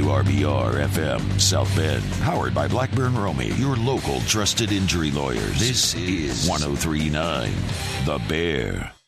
WRBR FM South Bend, powered by Blackburn Romey, your local trusted injury lawyers. This is 103.9 The Bear.